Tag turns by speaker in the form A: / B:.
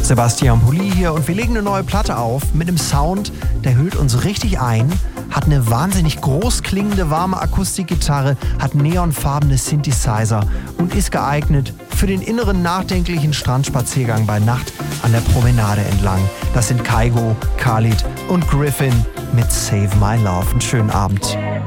A: Sebastian Pulli hier und wir legen eine neue Platte auf mit einem Sound, der hüllt uns richtig ein, hat eine wahnsinnig groß klingende warme Akustikgitarre, hat neonfarbene Synthesizer und ist geeignet für den inneren nachdenklichen Strandspaziergang bei Nacht an der Promenade entlang. Das sind Kygo, Khalid und Griffin mit Save My Love. Einen schönen Abend.